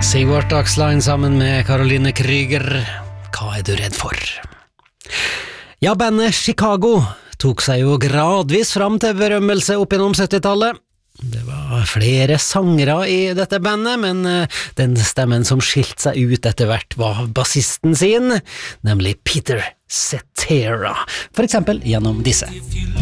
Sigvart Dagslein sammen med Caroline Kryger. Hva er du redd for? Ja, bandet Chicago tok seg jo gradvis fram til berømmelse opp gjennom 70-tallet. Det var flere sangere i dette bandet, men den stemmen som skilte seg ut etter hvert var bassisten sin, nemlig Peter Cetera, for eksempel gjennom disse.